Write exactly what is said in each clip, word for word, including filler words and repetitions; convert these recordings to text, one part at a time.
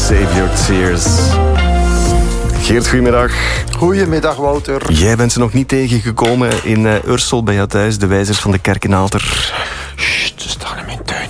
Save Your Tears. Geert, goedemiddag. Goedemiddag, Wouter. Jij bent ze nog niet tegengekomen in uh, Ursel bij jou thuis, de wijzers van de kerk in Aalter. Sst, ze staan in mijn tuin.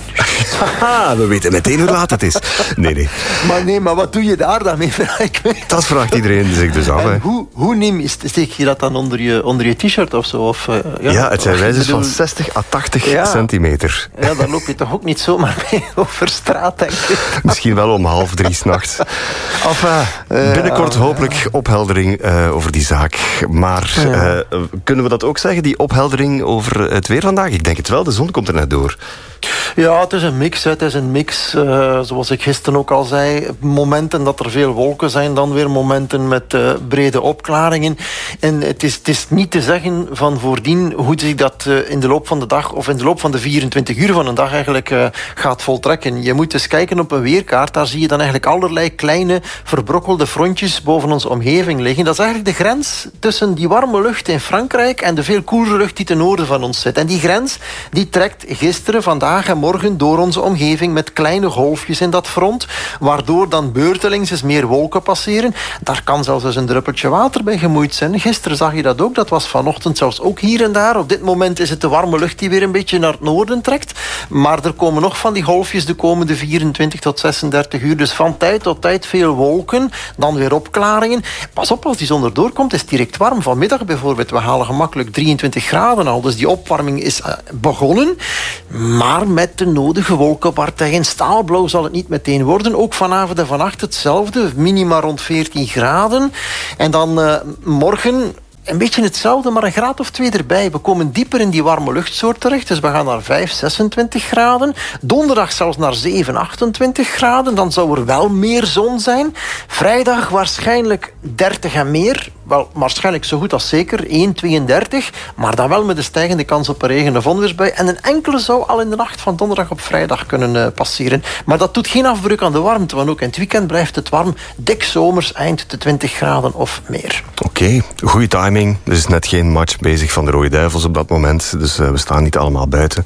Haha, we weten meteen hoe laat het is. Nee, nee. Maar nee, maar wat doe je daar dan mee? Dat vraagt iedereen zich dus af. En hoe, hoe neem je, steek je dat dan onder je, onder je t-shirt of zo? Of, uh, ja, ja, het zijn wijzers bedoel... van zestig à tachtig ja. centimeter. Ja, daar loop je toch ook niet zomaar mee over straat, denk ik. Misschien wel om half drie 's nachts. Enfin, uh, binnenkort uh, hopelijk opheldering uh, over die zaak. Maar ja. uh, kunnen we dat ook zeggen, die opheldering over het weer vandaag? Ik denk het wel, de zon komt er net door. Ja, het is een mix. Het is een mix, uh, zoals ik gisteren ook al zei. Momenten dat er veel wolken zijn, dan weer momenten met uh, brede opklaringen. En het is, het is niet te zeggen van voordien hoe zich dat uh, in de loop van de dag, of in de loop van de vierentwintig uur van een dag eigenlijk uh, gaat voltrekken. Je moet eens kijken op een weerkaart. Daar zie je dan eigenlijk allerlei kleine verbrokkelde frontjes boven onze omgeving liggen. Dat is eigenlijk de grens tussen die warme lucht in Frankrijk en de veel koelere lucht die ten noorden van ons zit. En die grens die trekt gisteren, vandaag en morgen door onze omgeving met kleine golfjes in dat front, waardoor dan beurtelings eens meer wolken passeren. Daar kan zelfs eens een druppeltje water bij gemoeid zijn. Gisteren zag je dat ook. Dat was vanochtend zelfs ook hier en daar. Op dit moment is het de warme lucht die weer een beetje naar het noorden trekt. Maar er komen nog van die golfjes de komende vierentwintig tot zesendertig uur. Dus van tijd tot tijd veel wolken. Dan weer opklaringen. Pas op, als die zon erdoor komt, is het direct warm. Vanmiddag bijvoorbeeld, we halen gemakkelijk drieëntwintig graden al. Dus die opwarming is uh, begonnen. Maar met de nodige wolkenpartijen. Staalblauw zal het niet meteen worden. Ook vanavond en vannacht hetzelfde. Minima rond veertien graden. En dan uh, morgen een beetje hetzelfde, maar een graad of twee erbij. We komen dieper in die warme luchtsoort terecht. Dus we gaan naar vijf, zesentwintig graden. Donderdag zelfs naar zeven, achtentwintig graden. Dan zou er wel meer zon zijn. Vrijdag waarschijnlijk dertig en meer. Wel, waarschijnlijk zo goed als zeker. één, tweeëndertig. Maar dan wel met een stijgende kans op een regen- of onweersbui. En een enkele zou al in de nacht van donderdag op vrijdag kunnen uh, passeren. Maar dat doet geen afbreuk aan de warmte. Want ook in het weekend blijft het warm. Dik zomers, eind de twintig graden of meer. Oké, okay, goede timing. Er is net geen match bezig van de Rode Duivels op dat moment. Dus uh, we staan niet allemaal buiten.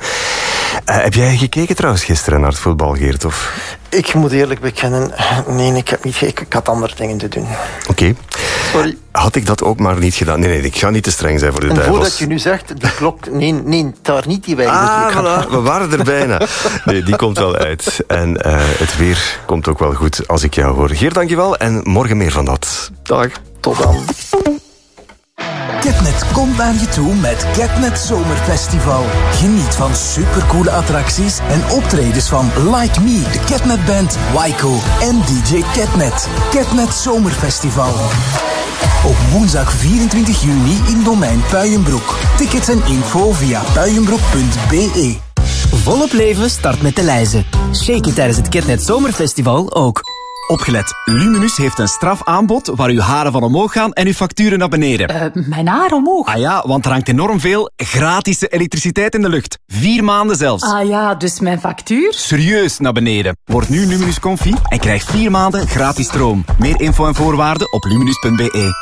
Uh, heb jij gekeken trouwens gisteren naar het voetbal, Geert? Of? Ik moet eerlijk bekennen, nee, ik heb niet gekeken. Ik had andere dingen te doen. Oké. Okay. Sorry. Had ik dat ook maar niet gedaan? Nee, nee, ik ga niet te streng zijn voor de en Duivels. En voordat je nu zegt, die klok, nee, nee, daar niet die wij. Ah, voilà, we waren er bijna. Nee, die komt wel uit. En uh, het weer komt ook wel goed als ik jou hoor. Geert, dankjewel. En morgen meer van dat. Dag. Tot dan. Ketnet komt naar je toe met Ketnet Zomerfestival. Geniet van supercoole attracties en optredens van Like Me, de Ketnet Band, Waiko en D J Ketnet. Ketnet Zomerfestival. Op woensdag vierentwintig juni in Domein Puijenbroek. Tickets en info via puijenbroek punt b e. Volop leven start met de lijzen. Shake it tijdens het Ketnet Zomerfestival ook. Opgelet, Luminus heeft een strafaanbod waar uw haren van omhoog gaan en uw facturen naar beneden. Uh, mijn haar omhoog? Ah ja, want er hangt enorm veel gratis elektriciteit in de lucht. Vier maanden zelfs. Ah ja, dus mijn factuur? Serieus naar beneden. Word nu Luminus Confi en krijg vier maanden gratis stroom. Meer info en voorwaarden op luminus punt b e.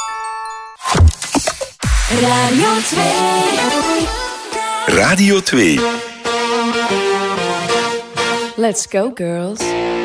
Radio twee. Radio twee. Let's go, girls.